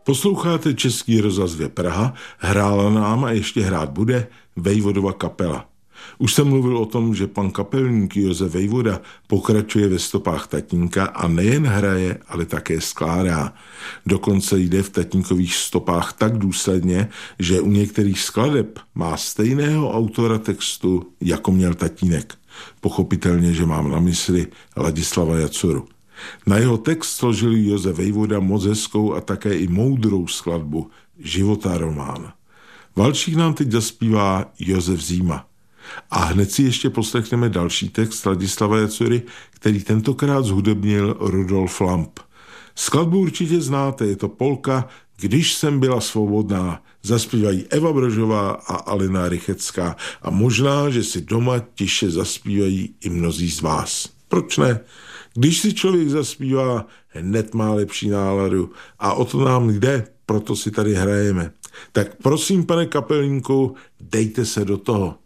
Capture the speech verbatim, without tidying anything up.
Posloucháte Český rozhlas dvě Praha, hrála nám a ještě hrát bude Vejvodova kapela. Už jsem mluvil o tom, že pan kapelník Josef Vejvoda pokračuje ve stopách tatínka a nejen hraje, ale také skládá. Dokonce jde v tatínkových stopách tak důsledně, že u některých skladeb má stejného autora textu, jako měl tatínek. Pochopitelně, že mám na mysli Ladislava Jacuru. Na jeho text složil Josef Vejvoda moc hezkou a také i moudrou skladbu Života román. Valčík nám teď zaspívá Josef Zíma. A hned si ještě poslechneme další text Ladislava Jacury, který tentokrát zhudebnil Rudolf Lamp. Skladbu určitě znáte, je to polka Když jsem byla svobodná. Zaspívají Eva Brožová a Alena Rychecká a možná, že si doma tiše zaspívají i mnozí z vás. Proč ne? Když si člověk zaspívá, hned má lepší náladu a o to nám jde, proto si tady hrajeme. Tak prosím, pane kapelníku, dejte se do toho.